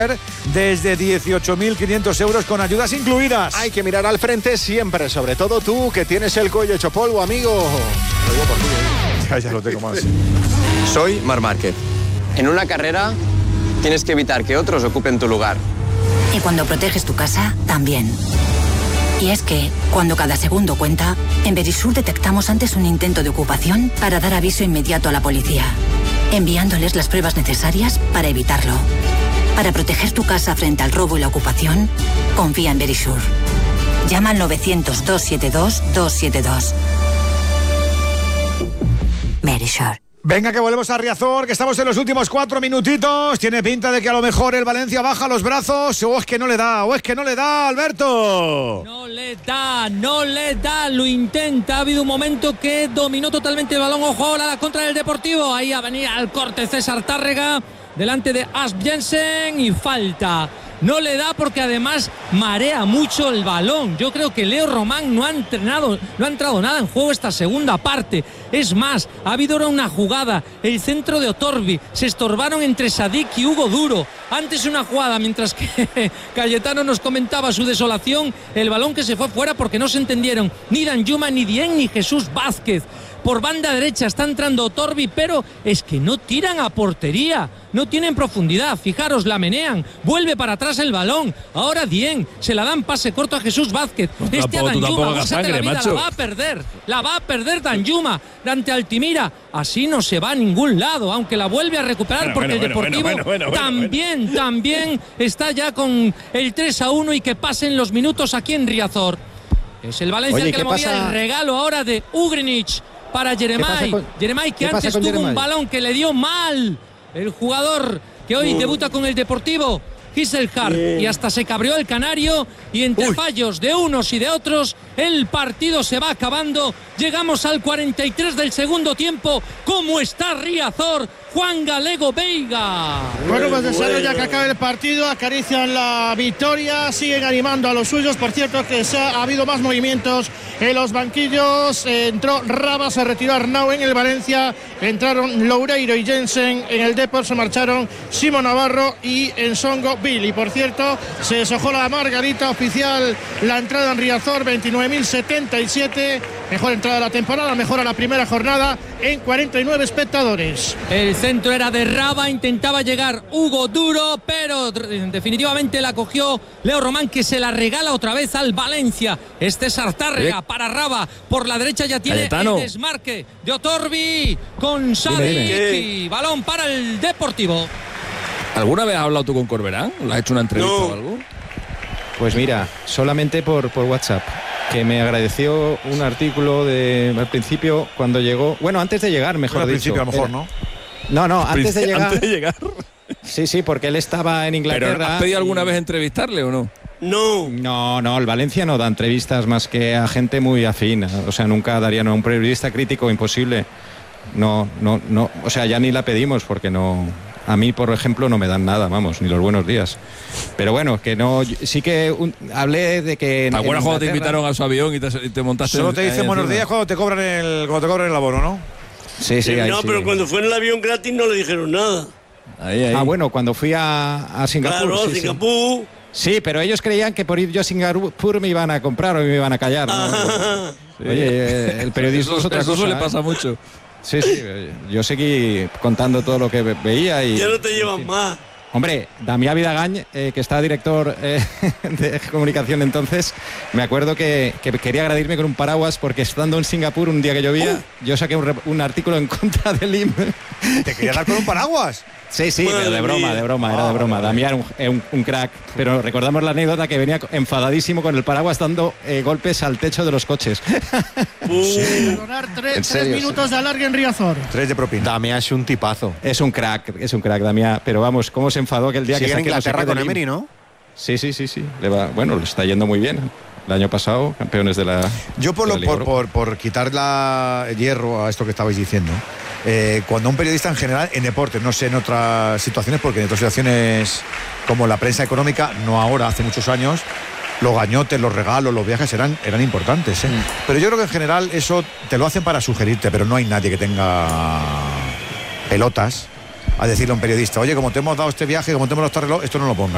desde 18.500 euros con ayudas incluidas. Hay que mirar al frente siempre, sobre todo tú que tienes el cuello hecho polvo, amigo. Lo digo por ti, Ya lo tengo más. Soy Marc Márquez. En una carrera tienes que evitar que otros ocupen tu lugar. Y cuando proteges tu casa, también. Y es que, cuando cada segundo cuenta, en Verisur detectamos antes un intento de ocupación para dar aviso inmediato a la policía, enviándoles las pruebas necesarias para evitarlo. Para proteger tu casa frente al robo y la ocupación, confía en Verisur. Llama al 900-272-272. Verisur. Venga, que volvemos a Riazor, que estamos en los últimos 4 minutitos. Tiene pinta de que a lo mejor el Valencia baja los brazos. O es que no le da, Alberto. No le da, lo intenta. Ha habido un momento que dominó totalmente el balón. Ojo ahora a la contra del Deportivo. Ahí venía al corte César Tárrega, delante de Asp Jensen, y falta. No le da porque además marea mucho el balón. Yo creo que Leo Román no ha entrado nada en juego esta segunda parte. Es más, ha habido ahora una jugada, el centro de Otorbi, se estorbaron entre Sadik y Hugo Duro. Antes una jugada, mientras que Cayetano nos comentaba su desolación, el balón que se fue fuera porque no se entendieron ni Danjuma, ni Dieng, ni Jesús Vázquez. Por banda derecha está entrando Otorbi, pero es que no tiran a portería, no tienen profundidad. Fijaros, la menean, vuelve para atrás el balón. Ahora Dieng, se la dan pase corto a Jesús Vázquez. A Danjuma, la va a perder Danjuma ante Altimira. Así no se va a ningún lado, aunque la vuelve a recuperar porque el Deportivo también está ya con el 3-1 y que pasen los minutos aquí en Riazor. Es el Valencia el que le movía el regalo ahora de Ugrinic para Jeremai que antes tuvo un balón que le dio mal el jugador que hoy debuta con el Deportivo, Giselhard, y hasta se cabreó el canario, y entre fallos de unos y de otros el partido se va acabando. Llegamos al 43 del segundo tiempo. ¿Cómo está Riazor? Juan Galego Veiga. Bueno, pues desarrolla que acabe el partido, acarician la victoria, siguen animando a los suyos. Por cierto que ha habido más movimientos en los banquillos. Entró Raba, se retiró Arnau en el Valencia, entraron Loureiro y Jensen en el Depor, se marcharon Simo Navarro y Ensongo Bill. Y por cierto, se deshojó la margarita oficial, la entrada en Riazor, 29.077, mejor entrada de la temporada, mejora la primera jornada en 49 espectadores. El centro era de Raba, intentaba llegar Hugo Duro, pero definitivamente la cogió Leo Román, que se la regala otra vez al Valencia. César Tárrega para Raba, por la derecha ya tiene el desmarque de Otorbi con Sadik, balón para el Deportivo. ¿Alguna vez has hablado tú con Corberán? ¿Le has hecho una entrevista o algo? Pues mira, solamente por WhatsApp, que me agradeció un artículo al principio cuando llegó, bueno, antes de llegar, mejor dicho. Al principio a lo mejor, ¿no? No, antes de llegar. Antes de llegar. Sí, porque él estaba en Inglaterra. ¿Pero has pedido alguna vez entrevistarle o no? No, el Valencia no da entrevistas más que a gente muy afín. O sea, nunca darían a un periodista crítico, imposible. No, o sea, ya ni la pedimos porque no. A mí, por ejemplo, no me dan nada, vamos, ni los buenos días. Pero bueno, que no. Sí que hablé de que. ¿Te acuerdas cuando te invitaron a su avión y te montaste? Solo te dicen buenos días cuando te cobran el abono, ¿no? Sí. No, pero cuando fue en el avión gratis no le dijeron nada. Ahí. Ah, bueno, cuando fui a Singapur. Claro, Singapur. Sí, pero ellos creían que por ir yo a Singapur me iban a comprar o me iban a callar, ¿no? Oye, el periodismo es otra cosa. Eso le pasa mucho. Sí, yo seguí contando todo lo que veía y... Ya no te llevan más. Hombre, Damián Vidagañ, que estaba director de comunicación entonces, me acuerdo que quería agradirme con un paraguas porque estando en Singapur un día que llovía, yo saqué un artículo en contra del IM. ¿Te quería dar con un paraguas? Sí, pero de broma, era de broma. Damián un crack, pero recordamos la anécdota que venía enfadadísimo con el paraguas dando golpes al techo de los coches. Donar 3 minutos de alargue en Riazor. 3 de propina. Damián es un tipazo. Es un crack, Damián, pero vamos, cómo se enfadó aquel día que en saqué Inglaterra con Emery, ¿no? Sí. Le está yendo muy bien. El año pasado, campeones de la... Yo por quitar el hierro a esto que estabais diciendo, cuando un periodista en general, en deportes, no sé en otras situaciones, porque en otras situaciones como la prensa económica, no ahora, hace muchos años, los gañotes, los regalos, los viajes eran importantes, ¿eh? Pero yo creo que en general eso te lo hacen para sugerirte, pero no hay nadie que tenga pelotas a decirle a un periodista, oye, como te hemos dado este viaje, como te hemos dado este reloj, esto no lo pongas.